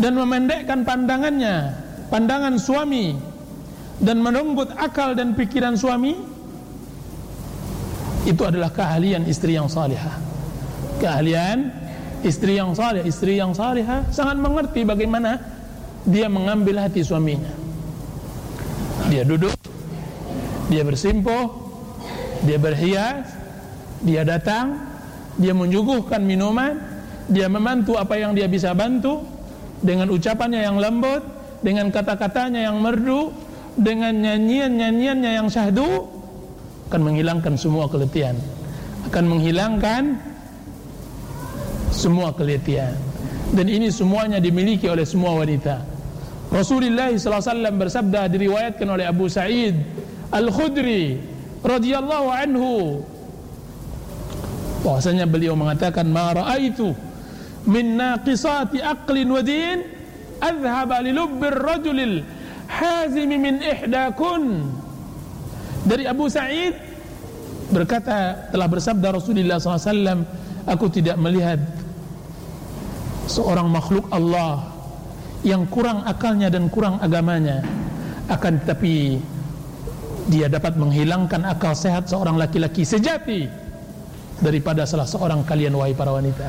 dan memendekkan pandangannya, pandangan suami, dan merenggut akal dan pikiran suami, itu adalah keahlian istri yang salihah. Keahlian istri yang salihah. Istri yang salihah sangat mengerti bagaimana dia mengambil hati suaminya. Dia duduk, dia bersimpuh, dia berhias, dia datang, dia menyuguhkan minuman, dia membantu apa yang dia bisa bantu dengan ucapannya yang lembut, dengan kata-katanya yang merdu, dengan nyanyian-nyanyiannya yang syahdu, akan menghilangkan semua keletihan, akan menghilangkan semua keletihan. Dan ini semuanya dimiliki oleh semua wanita. Rasulullah SAW bersabda, diriwayatkan oleh Abu Sa'id Al-Khudri radhiyallahu anhu, bahwasanya beliau mengatakan, ma ra'aitu min naqisati aqlin wa din adhhaba li lubbir rajulil hazimi min ihdakun. Dari Abu Sa'id berkata, telah bersabda Rasulullah SAW, aku tidak melihat seorang makhluk Allah yang kurang akalnya dan kurang agamanya, akan tetapi dia dapat menghilangkan akal sehat seorang laki-laki sejati daripada salah seorang kalian, wahai para wanita.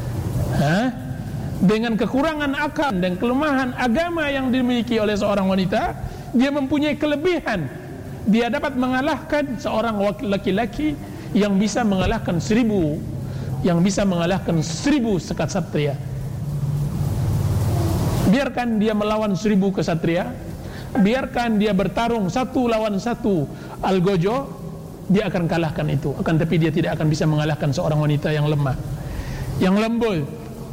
Dengan kekurangan akal dan kelemahan agama yang dimiliki oleh seorang wanita, dia mempunyai kelebihan. Dia dapat mengalahkan seorang laki-laki yang bisa mengalahkan 1000, yang bisa mengalahkan 1000 ksatria. Biarkan dia melawan 1000 ksatria, biarkan dia bertarung 1 lawan 1 algojo, dia akan kalahkan itu. Akan tapi dia tidak akan bisa mengalahkan seorang wanita yang lemah, yang lembut.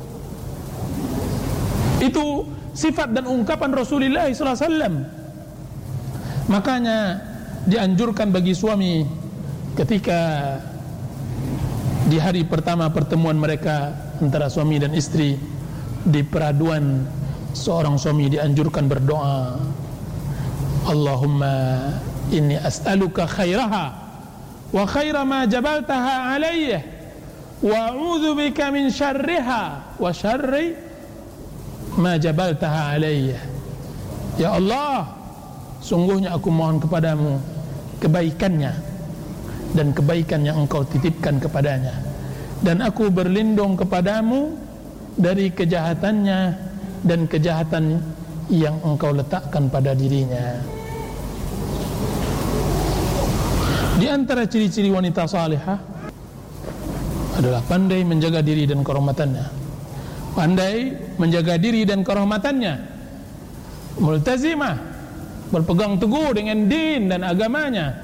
Itu sifat dan ungkapan Rasulullah SAW. Makanya dianjurkan bagi suami ketika di hari pertama pertemuan mereka antara suami dan istri, di peraduan seorang suami dianjurkan berdoa, Allahumma inni as'aluka khairaha wa khaira ma jabaltaha alayya wa a'udzu bika min syarriha wa syarri ma jabaltaha alayya. Ya Allah, sungguhnya aku mohon kepadamu kebaikannya dan kebaikan yang engkau titipkan kepadanya, dan aku berlindung kepadamu dari kejahatannya dan kejahatan yang engkau letakkan pada dirinya. Di antara ciri-ciri wanita salihah adalah pandai menjaga diri dan kehormatannya. Pandai menjaga diri dan kehormatannya, multazimah, berpegang teguh dengan din dan agamanya.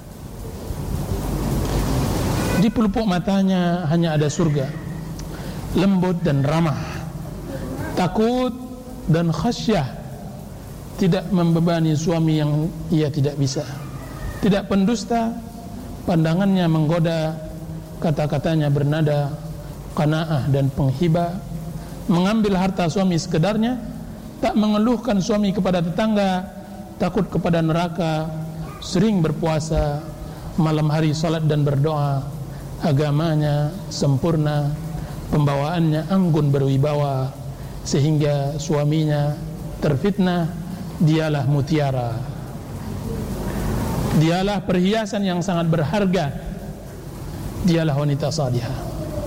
Di pelupuk matanya hanya ada surga, lembut dan ramah, takut dan khasyah, tidak membebani suami yang ia tidak bisa, tidak pendusta, pandangannya menggoda, kata-katanya bernada qanaah dan penghibah, mengambil harta suami sekedarnya, tak mengeluhkan suami kepada tetangga, takut kepada neraka, sering berpuasa, malam hari salat dan berdoa, agamanya sempurna, pembawaannya anggun berwibawa, sehingga suaminya terfitnah. Dialah mutiara, dialah perhiasan yang sangat berharga, dialah wanita salihah.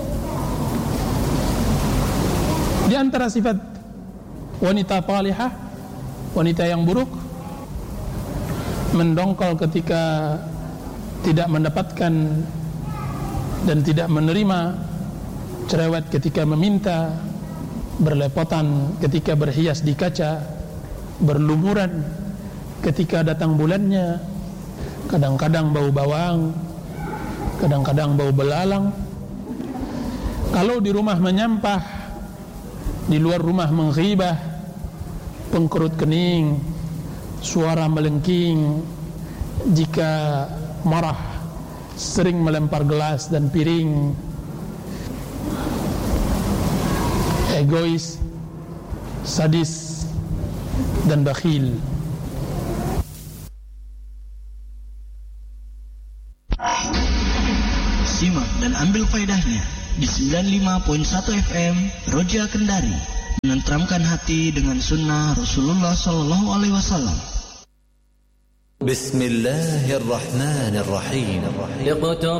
Di antara sifat wanita salihah, wanita yang buruk, mendongkol ketika tidak mendapatkan dan tidak menerima, cerewet ketika meminta, berlepotan ketika berhias di kaca, berlumuran ketika datang bulannya, kadang-kadang bau bawang, kadang-kadang bau belalang. Kalau di rumah menyampah, di luar rumah menghibah, pengkerut kening, suara melengking, jika marah sering melempar gelas dan piring, egois, sadis dan bakhil. Simak dan ambil faedahnya di 95.1 FM Roja Kendari. menenteramkan hati dengan sunnah Rasulullah Sallallahu Alaihi Wasallam. Bismillahirrahmanirrahim.